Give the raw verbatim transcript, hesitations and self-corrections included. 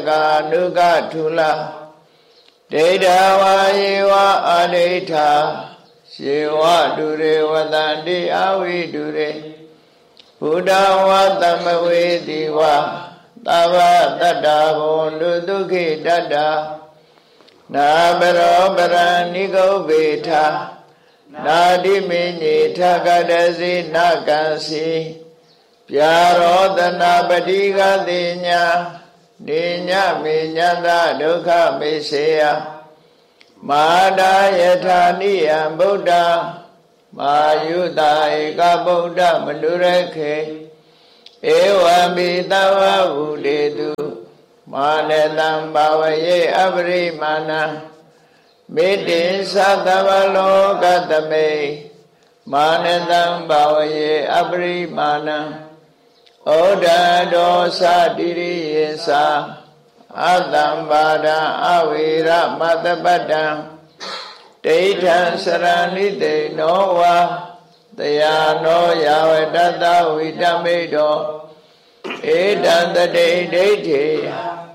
ကာနုကထုလဒေဒဝါယေဝအာဒိဋ္ဌာယေဝတုရေဝတန္တိအဝိတုရေဘုဒ္ဓဝါသမဝေတိဝါသဗ္ဗတတ္တဘုံဒုဒုက္ခိတတ္တနာဘရောပရဏိကုဗ္ဗေထနာတိမေညေထကတစီနကံစီပြာရောတနာပတိကတိညာနိညမေညတဒုက္ခမေစေယမာဒယထာနိယံဗုဒ္ဓမာယုတာဧကဗုဒ္ဓမနုရခေဧဝံပိသဝဝုတေတုမာနတံဘာဝယေအပရိမာဏံမေတ္တိသသဗ္ဗလောကသမေမာနတံဘာဝယေအပရိမာဏံဩဒဒောသတိရိယေသာအတံပါဒံအဝိရမတပတ္တံဒိဋ္ဌံစရဏိတေနောဝါတယာနောယဝတတဝိတမိတောဧတံတတိဒိဋ္ဌိ